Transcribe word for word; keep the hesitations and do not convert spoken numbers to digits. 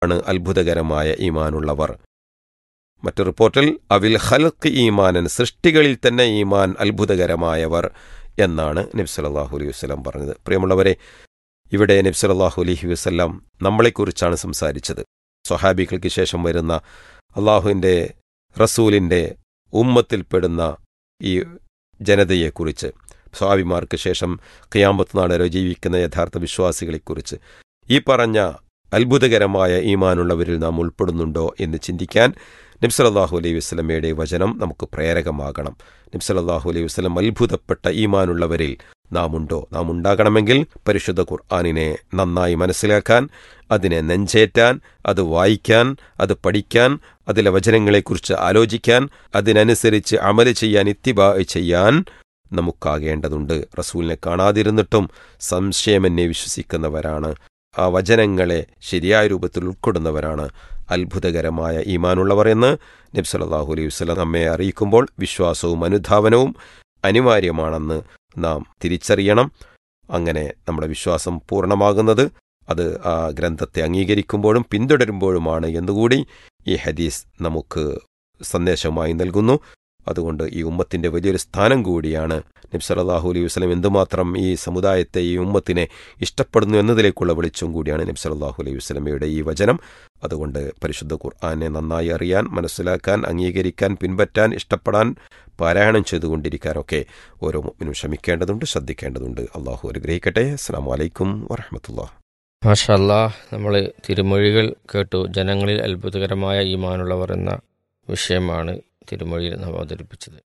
ആണ് അത്ഭുതകരമായ ഈമാനുള്ളവർ. മറ്റു റിപ്പോർട്ടിൽ അവിൽ ഖൽഖ് ഈമാനൻ, സൃഷ്ടികളിൽ തന്നെ ഈമാൻ അത്ഭുതകരമായവർ എന്നാണ് നബി സല്ലല്ലാഹു അലൈഹി വസല്ലം പറഞ്ഞത്. പ്രിയമുള്ളവരെ, ഇവിടെ നബി സല്ലല്ലാഹു അലൈഹി വസല്ലം നമ്മളെക്കുറിച്ചാണ് സംസാരിച്ചത്. സ്വഹാബികൾക്ക് ശേഷം വരുന്ന അള്ളാഹുവിൻ്റെ റസൂലിൻ്റെ ഉമ്മത്തിൽപ്പെടുന്ന ഈ ജനതയെക്കുറിച്ച്, സ്വഹാബിമാർക്ക് ശേഷം ഖിയാമത്ത് നാൾ വരെ ജീവിക്കുന്ന യഥാർത്ഥ വിശ്വാസികളെക്കുറിച്ച്, ഈ പറഞ്ഞ അത്ഭുതകരമായ ഈമാനുള്ളവരിൽ നാം ഉൾപ്പെടുന്നുണ്ടോ എന്ന് ചിന്തിക്കാൻ നബി സല്ലല്ലാഹു അലൈഹി വസല്ലമയുടെ വചനം നമുക്ക് പ്രേരകമാകണം. നബി സല്ലല്ലാഹു അലൈഹി വസല്ലം അത്ഭുതപ്പെട്ട ഈമാനുള്ളവരിൽ നാം ഉണ്ടോ? നാം ഉണ്ടാകണമെങ്കിൽ പരിശുദ്ധ ഖുർആനിനെ നന്നായി മനസ്സിലാക്കാൻ, അതിനെ നെഞ്ചേറ്റാൻ, അത് വായിക്കാൻ, അത് പഠിക്കാൻ, അതിലെ വചനങ്ങളെക്കുറിച്ച് ആലോചിക്കാൻ, അതിനനുസരിച്ച് അമല് ചെയ്യാൻ, ഇത്തിബാ ചെയ്യാൻ നമുക്കാകേണ്ടതുണ്ട്. റസൂലിനെ കാണാതിരുന്നിട്ടും സംശയമെന്നെ വിശ്വസിക്കുന്നവരാണ്, ആ വചനങ്ങളെ ശരിയായ രൂപത്തിൽ ഉൾക്കൊള്ളുന്നവരാണ് അത്ഭുതകരമായ ഈമാനുള്ളവർ എന്ന് നബി സല്ലല്ലാഹു അലൈഹി വസല്ലം നമ്മെ അറിയിക്കുമ്പോൾ വിശ്വാസവും അനുധാവനവും അനിവാര്യമാണെന്ന് നാം തിരിച്ചറിയണം. അങ്ങനെ നമ്മുടെ വിശ്വാസം പൂർണ്ണമാകുന്നത് അത് ആ ഗ്രന്ഥത്തെ അംഗീകരിക്കുമ്പോഴും പിന്തുടരുമ്പോഴുമാണ് എന്നുകൂടി ഈ ഹദീസ് നമുക്ക് സന്ദേശമായി നൽകുന്നു. അതുകൊണ്ട് ഈ ഉമ്മത്തിൻ്റെ വലിയൊരു സ്ഥാനം കൂടിയാണ് നബി സല്ലല്ലാഹു അലൈഹി വസല്ലം എന്തുമാത്രം ഈ സമുദായത്തെ, ഈ ഉമ്മത്തിനെ ഇഷ്ടപ്പെടുന്നു എന്നതിലേക്കുള്ള വെളിച്ചം കൂടിയാണ് നബി സല്ലല്ലാഹു അലൈഹി വസല്ലമയുടെ ഈ വചനം. അതുകൊണ്ട് പരിശുദ്ധ ഖുർആനെ നന്നായി അറിയാൻ, മനസ്സിലാക്കാൻ, അംഗീകരിക്കാൻ, പിൻപറ്റാൻ, ഇഷ്ടപ്പെടാൻ, പാരായണം ചെയ്തുകൊണ്ടിരിക്കാനൊക്കെ ഓരോ മുഅ്മിനും ശ്രമിക്കേണ്ടതുണ്ട്, ശ്രദ്ധിക്കേണ്ടതുണ്ട്. അള്ളാഹു അനുഗ്രഹിക്കട്ടെ. അസ്സലാമു അലൈക്കും വറഹ്മത്തുള്ളാഹി. മാഷാ അല്ലാഹ്, നമ്മൾ തിരുമൊഴികൾ കേട്ടു. ജനങ്ങളിൽ അത്ഭുതകരമായ ഈമാനുള്ളവർ എന്ന വിഷയമാണ് തിരുമൊഴിയിൽ നാം അവതരിപ്പിച്ചത്.